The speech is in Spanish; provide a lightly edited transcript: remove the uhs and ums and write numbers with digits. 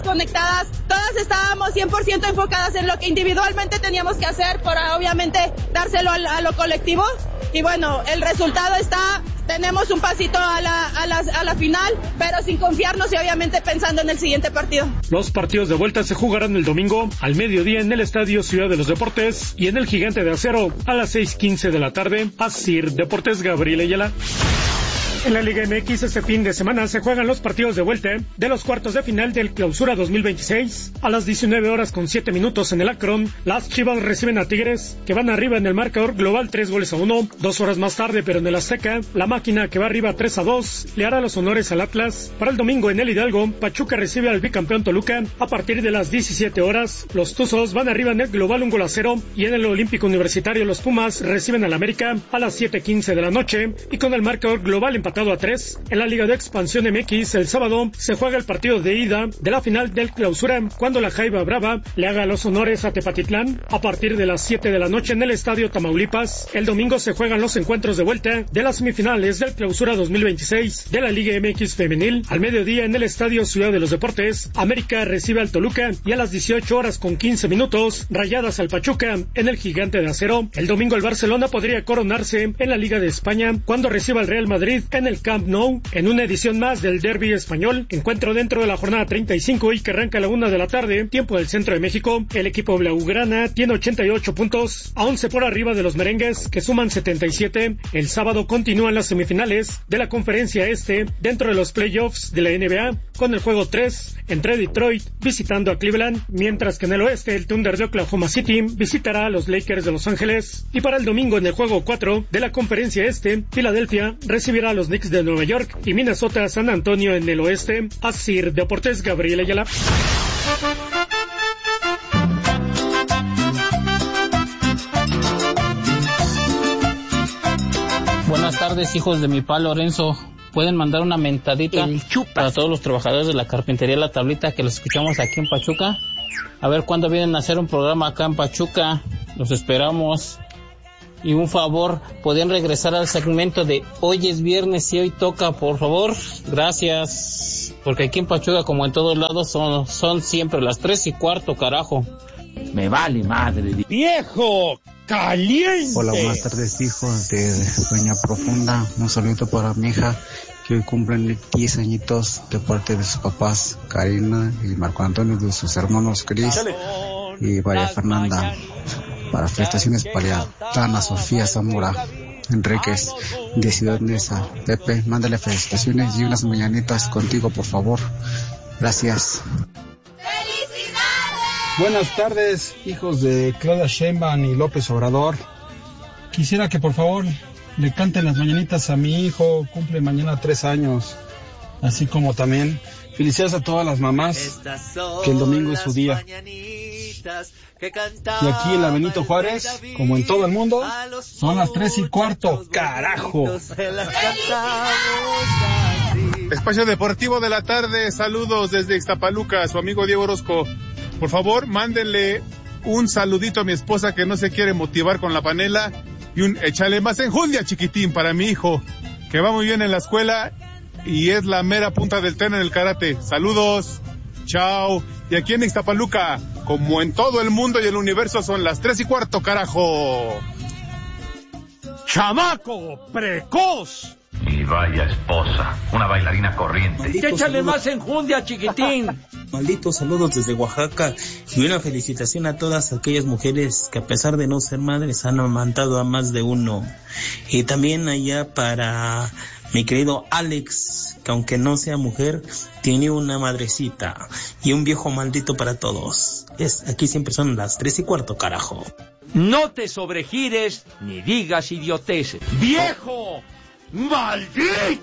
conectadas, todas estábamos 100% enfocadas en lo que individualmente teníamos que hacer para obviamente dárselo a lo colectivo. Y bueno, el resultado está, tenemos un pasito a la final, pero sin confiarnos y obviamente pensando en el siguiente partido. Los partidos de vuelta se jugarán el domingo al mediodía en el Estadio Ciudad de los Deportes y en el Gigante de Acero a las 6:15 de la tarde. Asir Deportes, Gabriel Ayala. En la Liga MX este fin de semana se juegan los partidos de vuelta de los cuartos de final del Clausura 2026. A las 19:07 en el Akron, las Chivas reciben a Tigres, que van arriba en el marcador global 3-1. 2 horas más tarde, pero en el Azteca, la máquina, que va arriba 3-2, le hará los honores al Atlas. Para el domingo en el Hidalgo, Pachuca recibe al bicampeón Toluca. A partir de las 17 horas, los Tuzos van arriba en el global 1-0, y en el Olímpico Universitario los Pumas reciben al América a las 7:15 de la noche, y con el marcador global empatado a 3. En la Liga de Expansión MX, el sábado se juega el partido de ida de la final del Clausura, cuando la Jaiba Brava le haga los honores a Tepatitlán a partir de las 7 de la noche en el Estadio Tamaulipas. El domingo se juegan los encuentros de vuelta de las semifinales del Clausura 2026 de la Liga MX Femenil. Al mediodía en el Estadio Ciudad de los Deportes, América recibe al Toluca, y a las 18:15 Rayadas al Pachuca en el Gigante de Acero. El domingo el Barcelona podría coronarse en la Liga de España cuando reciba al Real Madrid en el Camp Nou, en una edición más del Derbi español, encuentro dentro de la jornada 35 y que arranca a la 1 de la tarde, tiempo del centro de México. El equipo blaugrana tiene 88 puntos, a 11 por arriba de los merengues, que suman 77. El sábado continúan las semifinales de la Conferencia Este dentro de los playoffs de la NBA, con el juego 3 entre Detroit visitando a Cleveland, mientras que en el oeste el Thunder de Oklahoma City visitará a los Lakers de Los Ángeles. Y para el domingo en el juego 4 de la Conferencia Este, Filadelfia recibirá a los Knicks de Nueva York y Minnesota San Antonio en el oeste. Asir Deportes, Gabriel Ayala. Buenas tardes, hijos de mi pa Lorenzo. Pueden mandar una mentadita para todos los trabajadores de la carpintería La Tablita, que los escuchamos aquí en Pachuca. A ver cuándo vienen a hacer un programa acá en Pachuca. Los esperamos. Y un favor, ¿podrían regresar al segmento de hoy es viernes y hoy toca, por favor? Gracias. Porque aquí en Pachuca, como en todos lados, son siempre las 3:15, carajo. Me vale madre. ¡Viejo caliente! Hola, buenas tardes, hijos de Doña Profunda. Un saludo para mi hija, que hoy cumplen 10 añitos, de parte de sus papás, Karina y Marco Antonio, de sus hermanos Cris y María Fernanda. Para felicitaciones para Tana Sofía Zamora Enríquez, de Ciudad Neza. Pepe, mándale felicitaciones y unas mañanitas contigo, por favor. Gracias. Buenas tardes, hijos de Claudia Sheinbaum y López Obrador. Quisiera que por favor le canten las mañanitas a mi hijo, cumple mañana 3 años. Así como también felicidades a todas las mamás, que el domingo es su día. Y aquí en la Benito Juárez, como en todo el mundo, son las 3:15, carajo. Espacio Deportivo de la Tarde, saludos desde Ixtapaluca, su amigo Diego Orozco. Por favor, mándenle un saludito a mi esposa, que no se quiere motivar con la panela, y un échale más enjundia, chiquitín, para mi hijo, que va muy bien en la escuela y es la mera punta del tren en el karate. Saludos, chao. Y aquí en Ixtapaluca, como en todo el mundo y el universo, son las 3:15, carajo. ¡Chamaco precoz! Y vaya esposa, una bailarina corriente. ¡Échale más enjundia, chiquitín! Malditos saludos desde Oaxaca y una felicitación a todas aquellas mujeres que, a pesar de no ser madres, han amamantado a más de uno. Y también allá para mi querido Alex, que aunque no sea mujer, tiene una madrecita. Y un viejo maldito para todos. Aquí siempre son las 3:15, carajo. No te sobregires ni digas idioteces. ¡Viejo maldito!